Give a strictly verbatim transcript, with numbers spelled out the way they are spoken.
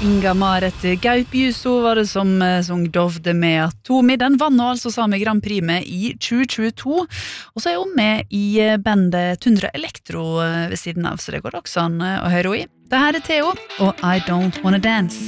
Inga Maret Gaupjuso var det som eh, sang Dovde med Atomi. Den vann nå altså Sami Grand Prix med i tjue tjueto. Og så er hun med i eh, bandet Tundra Elektro eh, ved siden av, så det går også an eh, å høre henne i. Det her er Theo, og I Don't Wanna Dance.